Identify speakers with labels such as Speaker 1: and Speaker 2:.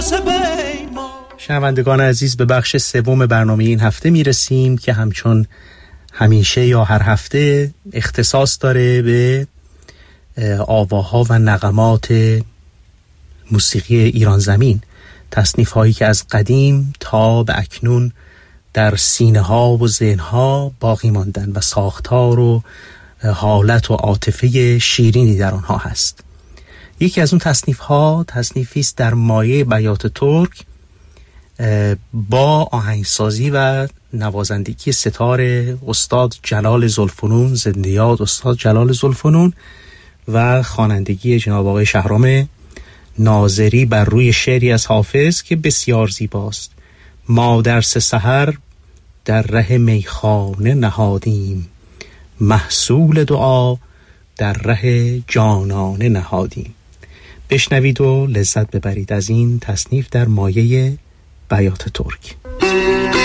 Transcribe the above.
Speaker 1: شنوندگان عزیز، به بخش سوم برنامه این هفته میرسیم که همچون همیشه یا هر هفته اختصاص داره به آواها و نغمات موسیقی ایران زمین، تصنیف هایی که از قدیم تا به اکنون در سینه ها و ذهن ها باقی ماندن و ساختار و حالت و عاطفه شیرینی در آنها هست. یکی از اون تصنیف ها تصنیفی است در مایه بیات ترک با آهنگسازی و نوازندگی ستار استاد جلال ذوالفنون، زنده یاد استاد جلال ذوالفنون، و خوانندگی جناب آقای شهرام ناظری بر روی شعری از حافظ که بسیار زیباست. ما در سه سحر در ره میخانه نهادیم، محصول دعا در ره جانانه نهادیم. بشنوید و لذت ببرید از این تصنیف در مایه بیات ترک.